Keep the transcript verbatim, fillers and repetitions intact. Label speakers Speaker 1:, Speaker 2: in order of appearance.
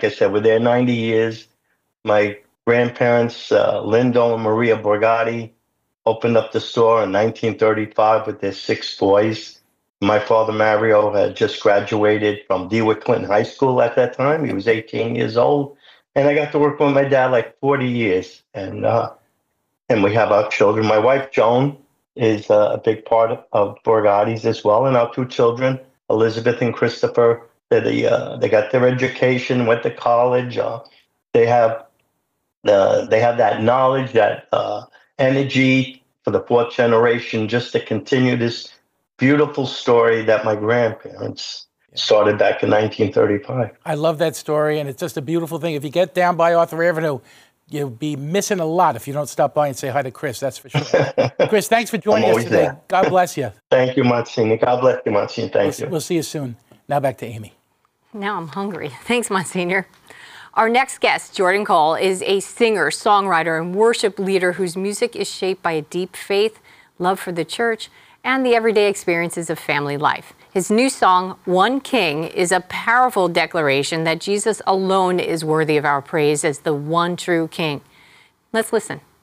Speaker 1: like I said, we're there ninety years. My grandparents, uh, Lindo and Maria Borgatti, opened up the store in nineteen thirty-five with their six boys. My father, Mario, had just graduated from DeWitt Clinton High School at that time. He was eighteen years old. And I got to work with my dad like forty years. And, uh, and we have our children. My wife, Joan, is uh, a big part of, of Borgatti's as well. And our two children, Elizabeth and Christopher, they, the, uh, they got their education, went to college. Uh, they have the, they have that knowledge, that uh, energy for the fourth generation, just to continue this beautiful story that my grandparents started back in nineteen thirty-five.
Speaker 2: I love that story, and it's just a beautiful thing. If you get down by Arthur Avenue, you'll be missing a lot if you don't stop by and say hi to Chris, that's for sure. Chris, thanks for joining us today. There. God bless you.
Speaker 1: Thank you, Monsignor. God bless you, Monsignor. Thank
Speaker 2: we'll,
Speaker 1: you.
Speaker 2: We'll see you soon. Now back to Amy.
Speaker 3: Now I'm hungry. Thanks, Monsignor. Our next guest, Jordan Cole, is a singer, songwriter, and worship leader whose music is shaped by a deep faith, love for the church, and the everyday experiences of family life. His new song, One King, is a powerful declaration that Jesus alone is worthy of our praise as the one true King. Let's listen.